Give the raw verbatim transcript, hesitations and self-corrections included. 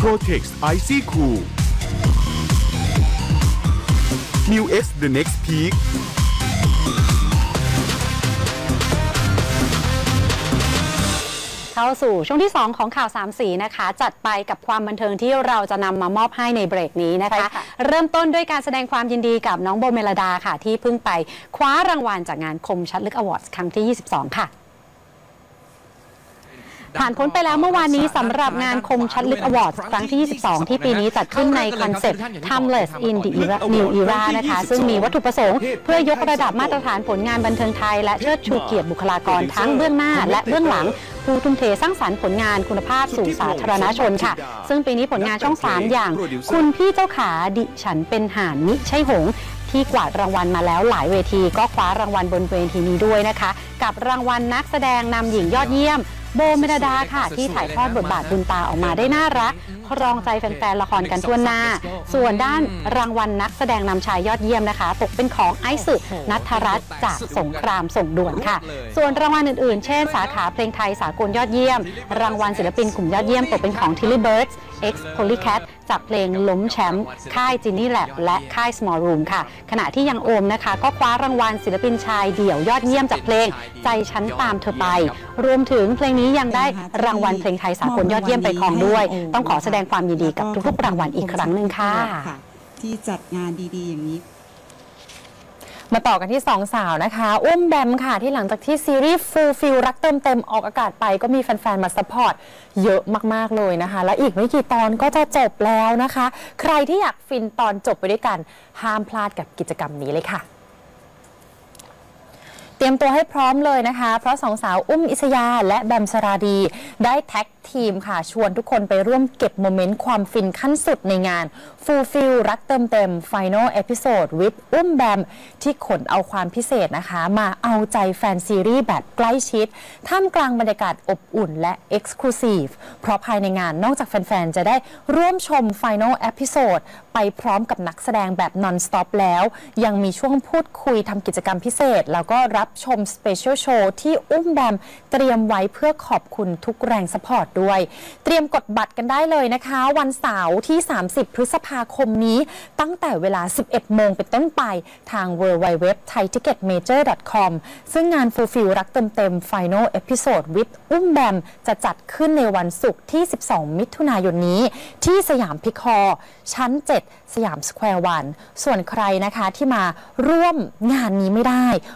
Protex Icy Cool New X The Next Peak เข้าสู่ช่วงที่สองของข่าวสามสีนะคะจัดไปกับความบันเทิงที่เราจะนำมามอบให้ในเบรกนี้นะคะเริ่มต้นด้วยการแสดงความยินดีกับน้องโบเมลดาค่ะที่เพิ่งไปคว้ารางวัลจากงานคมชัดลึกอวอร์ดครั้งที่ยี่สิบสองค่ะผ่านพ้นไปแล้วเมื่อวานนี้สำหรับงานคมชัดลึกอวอร์ดครั้งที่ยี่สิบสองที่ปีนี้จัดขึ้นในคอนเซ็ปต์ Timeless in the Era New Era นะคะซึ่งมีวัตถุประสงค์เพื่อยกระดับมาตรฐานผลงานบันเทิงไทยและเชิดชูเกียรติบุคลากรทั้งเบื้องหน้าและเบื้องหลังผู้ทุ่มเทสร้างสรรค์ผลงานคุณภาพสู่สาธารณชนค่ะซึ่งปีนี้ผลงานช่องสามอย่างคุณพี่เจ้าขาดิฉันเป็นห่านมิใช่หงที่กวาดรางวัลมาแล้วหลายเวทีก็คว้ารางวัลบนเวทีนี้ด้วยนะคะกับรางวัลนักแสดงนำหญิงยอดเยี่ยมโบเมลดาค่ะที่ถ่ายทอดบทบาทบุญตาออกมาได้น่ารักครองใจแฟนๆละครกันทั่วหน้าส่วนด้านรางวัลนักแสดงนำชายยอดเยี่ยมนะคะตกเป็นของไอซ์ณัฐรัตน์จากสงครามส่งด่วนค่ะส่วนรางวัลอื่นๆเช่นสาขาเพลงไทยสากลยอดเยี่ยมรางวัลศิลปินกลุ่มยอดเยี่ยมตกเป็นของ Tilly Birds X Polycat จากเพลงล้มแชมป์ค่ายจินนี่แลบและค่าย Small Room ค่ะขณะที่ยังโอมนะคะก็คว้ารางวัลศิลปินชายเดี่ยวยอดเยี่ยมจากเพลงใจฉันตามเธอไปรวมถึงเพลงนี้ยังได้รางวัลเพลงไทยสากลยอดเยี่ยมไปครองด้วยต้องขอแสดงความยินดีกับทุกๆรางวัลอีกครั้งหนึ่งค่ะที่จัดงานดีๆอย่างนี้มาต่อกันที่สองสาวนะคะอุ้มแบมค่ะที่หลังจากที่ซีรีส์ Fulfill รักเติมเต็มออกอากาศไปก็มีแฟนๆมาซัพพอร์ตเยอะมากๆเลยนะคะและอีกไม่กี่ตอนก็จะจบแล้วนะคะใครที่อยากฟินตอนจบไปด้วยกันห้ามพลาดกับกิจกรรมนี้เลยค่ะเตรียมตัวให้พร้อมเลยนะคะเพราะสองสาวอุ้มอิสยาและแบมสราดีได้แท็กทีมค่ะชวนทุกคนไปร่วมเก็บโมเมนต์ความฟินขั้นสุดในงาน Fulfill รักเติมเต็ม Final Episode with อุ้มแบมที่ขนเอาความพิเศษนะคะมาเอาใจแฟนซีรีส์แบบใกล้ชิดท่ามกลางบรรยากาศอบอุ่นและ Exclusive เพราะภายในงานนอกจากแฟนๆจะได้ร่วมชม Final Episode ไปพร้อมกับนักแสดงแบบ non-stop แล้วยังมีช่วงพูดคุยทำกิจกรรมพิเศษแล้วก็รับชม Special Show ที่อุ้มแบมเตรียมไว้เพื่อขอบคุณทุกแรงซัพพอร์ตด้วยเตรียมกดบัตรกันได้เลยนะคะวันเสาร์ที่สามสิบพฤษภาคมนี้ตั้งแต่เวลา สิบเอ็ดโมงเป็นต้นไปทาง ดับเบิลยู ดับเบิลยู ดับเบิลยู ดับเบิลยู ดอท ไทย ทิกเก็ต เมเจอร์ ดอท คอม ซึ่งงาน Fulfill รักเต็มเต็ม Final Episode with อุ้มแบมจะจัดขึ้นในวันศุกร์ที่สิบสองมิถุนายนนี้ที่สยามพิคอร์ชั้นเจ็ดสยามสแควร์วันส่วนใครนะคะที่มาร่วมงานนี้ไม่ได้